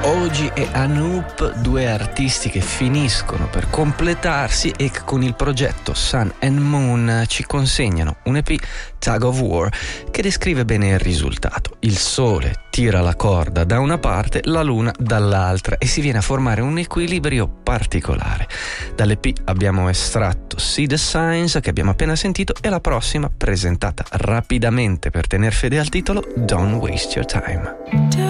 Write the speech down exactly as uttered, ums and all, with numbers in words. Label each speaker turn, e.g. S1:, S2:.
S1: Oji e Anoop, due artisti che finiscono per completarsi e che con il progetto Sun and Moon ci consegnano un E P, Tug of War, che descrive bene il risultato. Il sole tira la corda da una parte, la luna dall'altra, e si viene a formare un equilibrio particolare. Dall'E P abbiamo estratto See the Signs, che abbiamo appena sentito, e la prossima, presentata rapidamente per tener fede al titolo, Don't Waste Your Time.